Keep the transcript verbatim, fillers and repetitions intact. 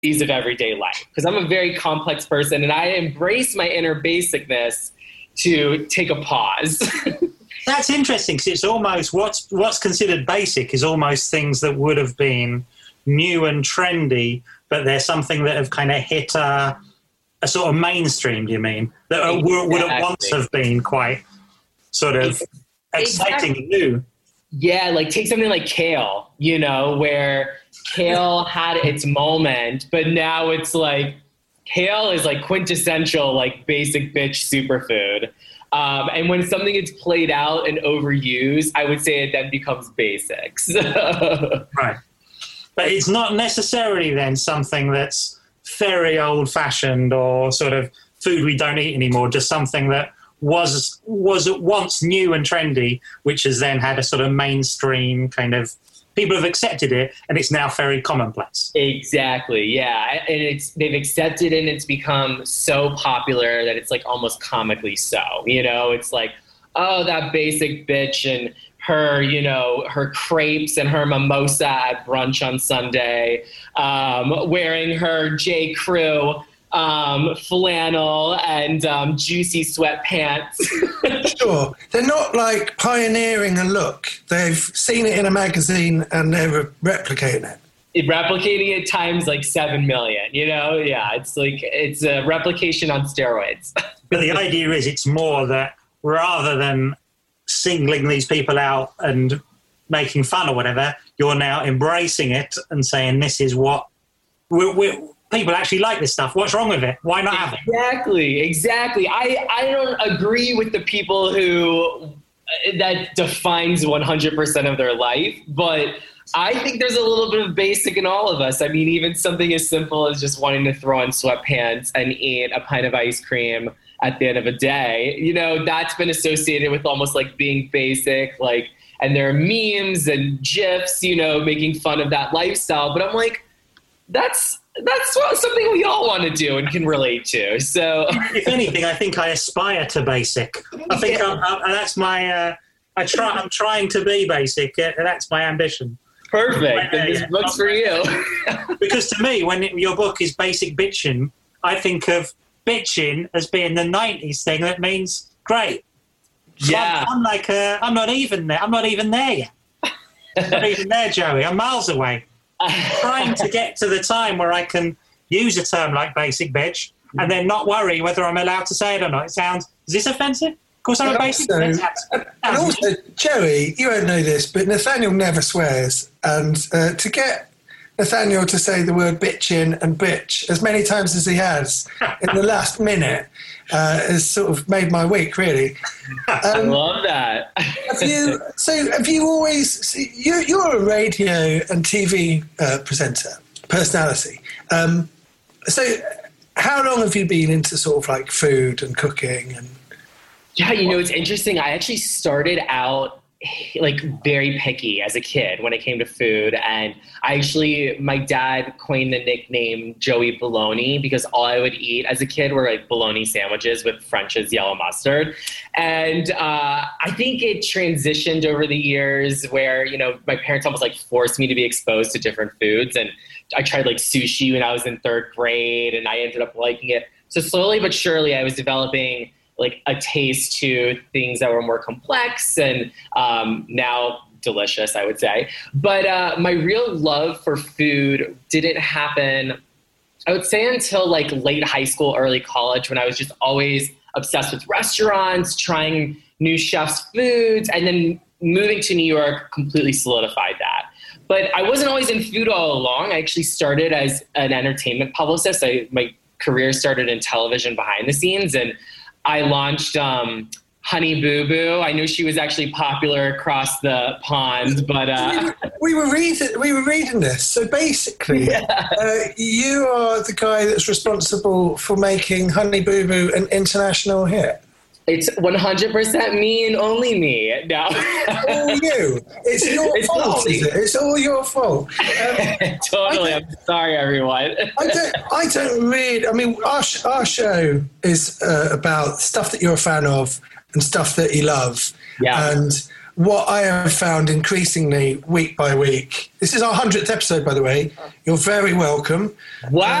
of everyday life, because I'm a very complex person and I embrace my inner basicness to take a pause. That's interesting, because it's almost what's what's considered basic is almost things that would have been new and trendy, but they're something that have kind of hit a, a sort of mainstream, do you mean? That exactly. would have once have been quite sort of exciting and new. Yeah, like take something like kale, you know, where kale had its moment, but now it's like kale is like quintessential, like basic bitch superfood. Um, and when something gets played out and overused, I would say it then becomes basics. Right. But it's not necessarily then something that's very old-fashioned or sort of food we don't eat anymore, just something that was was once new and trendy, which has then had a sort of mainstream kind of, people have accepted it, and it's now very commonplace. Exactly, yeah. And it's they've accepted it, and it's become so popular that it's like almost comically so. You know, it's like, oh, that basic bitch and her, you know, her crepes and her mimosa at brunch on Sunday, um, wearing her J. Crew um, flannel and um, juicy sweatpants. Sure. They're not like pioneering a look. They've seen it in a magazine and they're replicating it. It, replicating it times like seven million, you know? Yeah, it's like, it's a replication on steroids. But the idea is it's more that rather than singling these people out and making fun or whatever, you're now embracing it and saying, this is what we're, we're, people actually like this stuff. What's wrong with it? Why not have it? Exactly, exactly. I, I don't agree with the people who that defines one hundred percent of their life, but I think there's a little bit of basic in all of us. I mean, even something as simple as just wanting to throw on sweatpants and eat a pint of ice cream at the end of a day, you know, that's been associated with almost like being basic, like, and there are memes and GIFs, you know, making fun of that lifestyle. But I'm like, that's that's something we all want to do and can relate to. So, if anything, I think I aspire to basic. I think yeah. I'm, I'm, that's my. Uh, I try. I'm trying to be basic. Uh, that's my ambition. Perfect. Then this book's for you. Because to me, when it, your book is basic bitching, I think of bitching as being the nineties thing that means great. So yeah. I'm, I'm like, uh, I'm not even there. I'm not even there yet. I'm not even there, Joey. I'm miles away. I'm trying to get to the time where I can use a term like basic bitch and then not worry whether I'm allowed to say it or not. It sounds, is this offensive? Of course I'm and a basic also, bitch. And, and also, Joey, you won't know this, but Nathaniel never swears. And uh, to get Nathaniel to say the word bitchin' and bitch as many times as he has in the last minute uh, has sort of made my week, really. Um, I love that. have you, so have you always, so you, you're a radio and T V uh, presenter, personality. Um, so how long have you been into sort of like food and cooking? And Yeah, you know, it's interesting. I actually started out like very picky as a kid when it came to food. And I actually, my dad coined the nickname Joey Bologna because all I would eat as a kid were like bologna sandwiches with French's yellow mustard. And uh, I think it transitioned over the years where, you know, my parents almost like forced me to be exposed to different foods. And I tried like sushi when I was in third grade and I ended up liking it. So slowly but surely I was developing like a taste to things that were more complex and um, now delicious, I would say. But uh, my real love for food didn't happen, I would say, until like late high school, early college, when I was just always obsessed with restaurants, trying new chefs' foods, and then moving to New York completely solidified that. But I wasn't always in food all along. I actually started as an entertainment publicist. I, my career started in television behind the scenes, and I launched um, Honey Boo Boo. I knew she was actually popular across the pond, but uh, we, were, we were reading we were reading this. So basically, yeah. uh, you are the guy that's responsible for making Honey Boo Boo an international hit. It's one hundred percent me and only me. No. All you. It's your it's fault, is it? It's all your fault. Um, totally. I'm sorry, everyone. I don't, I don't read. I mean, our, our show is uh, about stuff that you're a fan of and stuff that you love. Yeah. And what I have found increasingly week by week. This is our hundredth episode, by the way. You're very welcome. Wow.